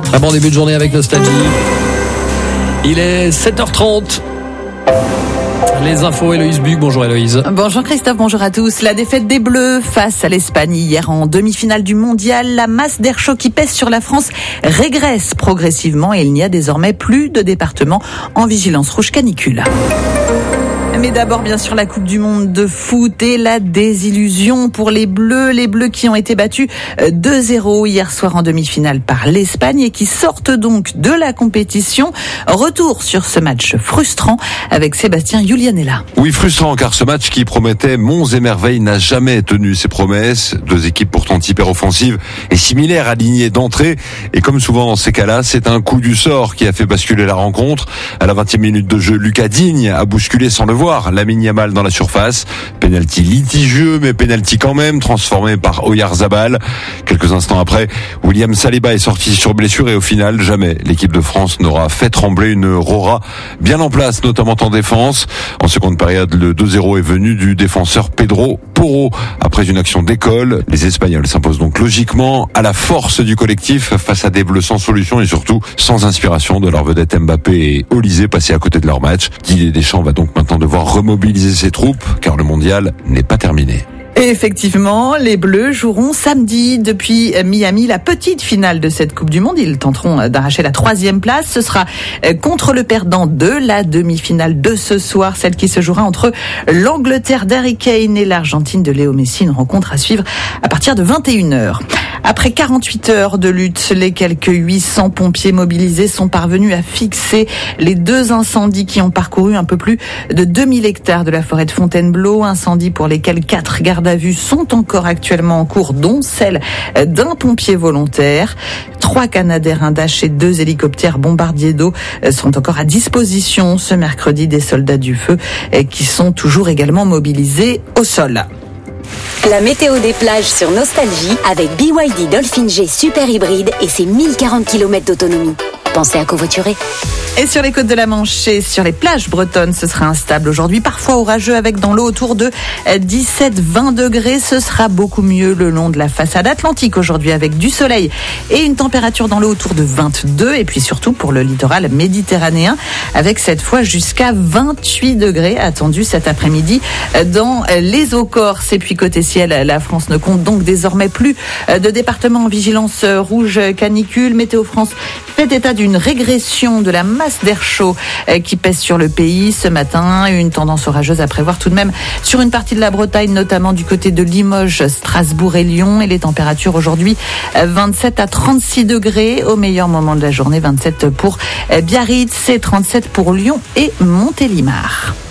Un bon début de journée avec Nostalgie. Il est 7h30. Les infos, Héloïse Buc. Bonjour Héloïse. Bonjour Christophe, bonjour à tous. La défaite des Bleus face à l'Espagne hier en demi-finale du mondial. La masse d'air chaud qui pèse sur la France régresse progressivement et il n'y a désormais plus de département en vigilance rouge canicule. Mais d'abord, bien sûr, la Coupe du Monde de foot et la désillusion pour les Bleus. Les Bleus qui ont été battus 2-0 hier soir en demi-finale par l'Espagne et qui sortent donc de la compétition. Retour sur ce match frustrant avec Sébastien Julianella. Oui, frustrant car ce match qui promettait monts et merveilles n'a jamais tenu ses promesses. Deux équipes pourtant hyper offensives et similaires alignées d'entrée. Et comme souvent dans ces cas-là, c'est un coup du sort qui a fait basculer la rencontre. À la 20e minute de jeu, Lucas Digne a bousculé sans le voir Lamine Yamal dans la surface. Penalty litigieux, mais penalty quand même, transformé par Oyarzabal. Quelques instants après, William Saliba est sorti sur blessure et au final, jamais l'équipe de France n'aura fait trembler une Rora bien en place, notamment en défense. En seconde période, le 2-0 est venu du défenseur Pedro Porro. Après une action d'école, les Espagnols s'imposent donc logiquement à la force du collectif face à des Bleus sans solution et surtout sans inspiration de leur vedette Mbappé et Olysée passés à côté de leur match. Didier Deschamps va donc maintenant devoir remobiliser ses troupes car le mondial n'est pas terminé. Et effectivement, les Bleus joueront samedi depuis Miami la petite finale de cette Coupe du Monde. Ils tenteront d'arracher la 3e place. Ce sera contre le perdant de la demi-finale de ce soir, celle qui se jouera entre l'Angleterre d'Harry Kane et l'Argentine de Léo Messi. Une rencontre à suivre à partir de 21h. Après 48 heures de lutte, les quelques 800 pompiers mobilisés sont parvenus à fixer les 2 incendies qui ont parcouru un peu plus de 2000 hectares de la forêt de Fontainebleau. Incendies pour lesquels 4 gardes à vue sont encore actuellement en cours, dont celle d'un pompier volontaire. 3 Canadair, un Dash et 2 hélicoptères bombardiers d'eau sont encore à disposition ce mercredi des soldats du feu qui sont toujours également mobilisés au sol. La météo des plages sur Nostalgie avec BYD Dolphin G Super Hybride et ses 1040 km d'autonomie. Pensez à covoiturer. Et sur les côtes de la Manche et sur les plages bretonnes, ce sera instable aujourd'hui, parfois orageux avec dans l'eau autour de 17-20 degrés. Ce sera beaucoup mieux le long de la façade atlantique aujourd'hui avec du soleil et une température dans l'eau autour de 22. Et puis surtout pour le littoral méditerranéen avec cette fois jusqu'à 28 degrés attendus cet après-midi dans les eaux corses. Et puis côté ciel, la France ne compte donc désormais plus de départements en vigilance rouge canicule. Météo France fait état d'une régression de la masse d'air chaud qui pèse sur le pays ce matin. Une tendance orageuse à prévoir tout de même sur une partie de la Bretagne, notamment du côté de Limoges, Strasbourg et Lyon. Et les températures aujourd'hui, 27 à 36 degrés au meilleur moment de la journée. 27 pour Biarritz et 37 pour Lyon et Montélimar.